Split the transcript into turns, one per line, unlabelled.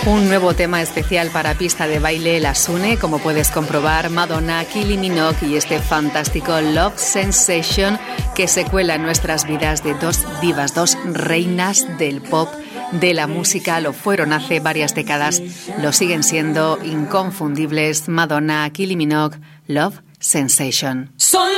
Un nuevo tema especial para pista de baile las une, como puedes comprobar, Madonna, Kylie Minogue y este fantástico Love Sensation que se cuela en nuestras vidas de dos divas, dos reinas del pop, de la música. Lo fueron hace varias décadas, lo siguen siendo inconfundibles. Madonna, Kylie Minogue, Love Sensation.